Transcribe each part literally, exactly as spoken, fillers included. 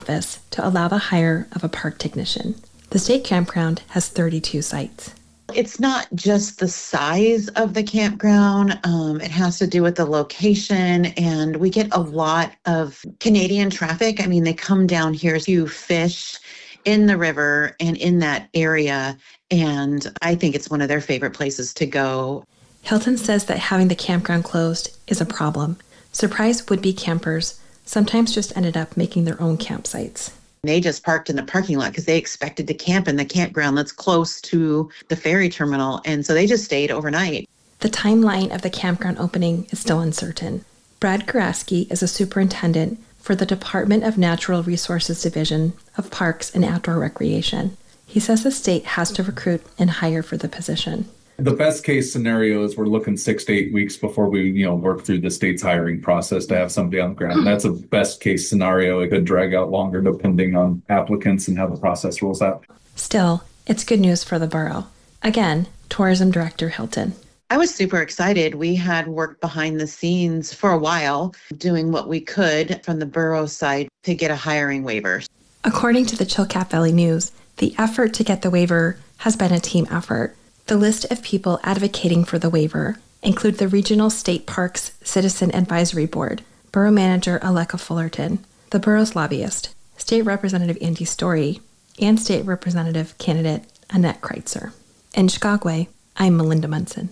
office to allow the hire of a park technician. The state campground has thirty-two sites. It's not just the size of the campground. Um, it has to do with the location, and we get a lot of Canadian traffic. I mean, they come down here to fish in the river and in that area, and I think it's one of their favorite places to go. Hilton says that having the campground closed is a problem. Surprised would-be campers sometimes just ended up making their own campsites. They just parked in the parking lot because they expected to camp in the campground that's close to the ferry terminal, and so they just stayed overnight. The timeline of the campground opening is still uncertain. Brad Garaski is a superintendent for the Department of Natural Resources Division of Parks and Outdoor Recreation. He says the state has to recruit and hire for the position. The best case scenario is we're looking six to eight weeks before we, you know, work through the state's hiring process to have somebody on the ground. That's a best case scenario. It could drag out longer depending on applicants and how the process rolls out. Still, it's good news for the borough. Again, Tourism Director Hilton. I was super excited. We had worked behind the scenes for a while, doing what we could from the borough side to get a hiring waiver. According to the Chilkat Valley News, the effort to get the waiver has been a team effort. The list of people advocating for the waiver include the Regional State Parks Citizen Advisory Board, Borough Manager Aleka Fullerton, the borough's lobbyist, State Representative Andy Story, and State Representative candidate Annette Kreitzer. In Chicago, I'm Melinda Munson.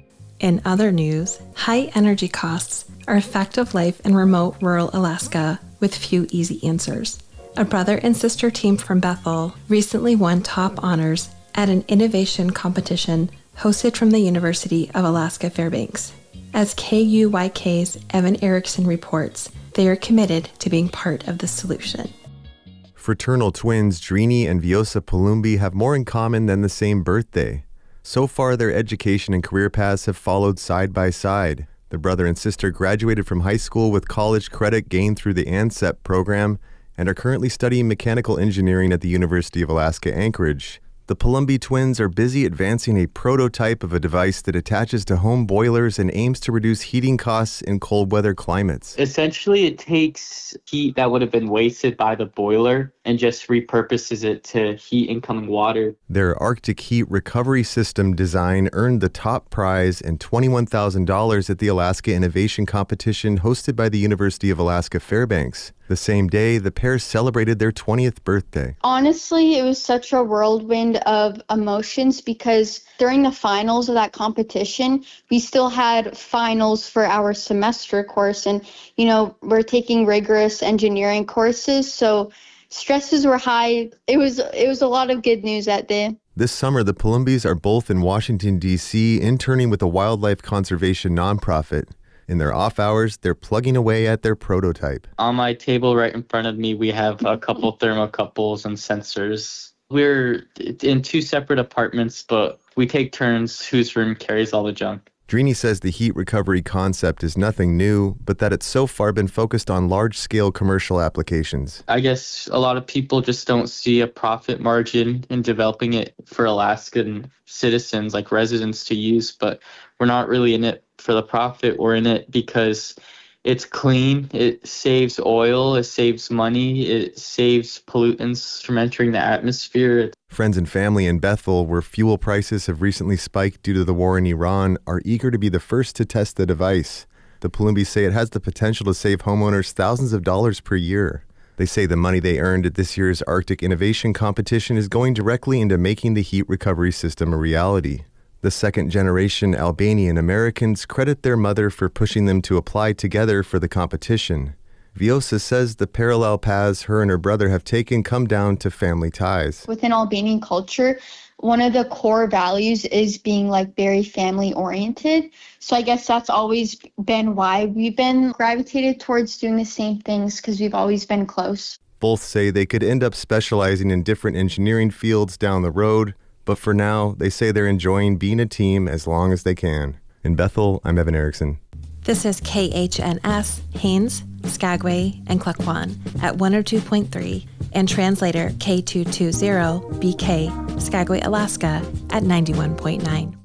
In other news, high energy costs are a fact of life in remote rural Alaska with few easy answers. A brother and sister team from Bethel recently won top honors at an innovation competition hosted from the University of Alaska Fairbanks. As K U Y K's Evan Erickson reports, they are committed to being part of the solution. Fraternal twins Drini and Vyosa Palumbi have more in common than the same birthday. So far, their education and career paths have followed side by side. The brother and sister graduated from high school with college credit gained through the ANCEP program and are currently studying mechanical engineering at the University of Alaska Anchorage. The Palumbi twins are busy advancing a prototype of a device that attaches to home boilers and aims to reduce heating costs in cold weather climates. Essentially, it takes heat that would have been wasted by the boiler and just repurposes it to heat incoming water. Their Arctic heat recovery system design earned the top prize and twenty-one thousand dollars at the Alaska Innovation Competition hosted by the University of Alaska Fairbanks. The same day, the pair celebrated their twentieth birthday. Honestly, it was such a whirlwind of emotions because during the finals of that competition, we still had finals for our semester course. And, you know, we're taking rigorous engineering courses, so stresses were high. It was it was a lot of good news that day. This summer, the Palumbis are both in Washington, D C, interning with a wildlife conservation nonprofit. In their off hours, they're plugging away at their prototype. On my table right in front of me, we have a couple thermocouples and sensors. We're in two separate apartments, but we take turns whose room carries all the junk. Drini says the heat recovery concept is nothing new, but that it's so far been focused on large-scale commercial applications. I guess a lot of people just don't see a profit margin in developing it for Alaskan citizens, like residents, to use, but we're not really in it for the profit. We're in it because it's clean, it saves oil, it saves money, it saves pollutants from entering the atmosphere. Friends and family in Bethel, where fuel prices have recently spiked due to the war in Iran, are eager to be the first to test the device. The Palumbis say it has the potential to save homeowners thousands of dollars per year. They say the money they earned at this year's Arctic Innovation Competition is going directly into making the heat recovery system a reality. The second-generation Albanian Americans credit their mother for pushing them to apply together for the competition. Vyosa says the parallel paths her and her brother have taken come down to family ties. Within Albanian culture, one of the core values is being like very family oriented. So I guess that's always been why we've been gravitated towards doing the same things, because we've always been close. Both say they could end up specializing in different engineering fields down the road, but for now, they say they're enjoying being a team as long as they can. In Bethel, I'm Evan Erickson. This is K H N S, Haines, Skagway, and Klukwan at one oh two point three, and translator K two two zero B K, Skagway, Alaska at ninety-one point nine.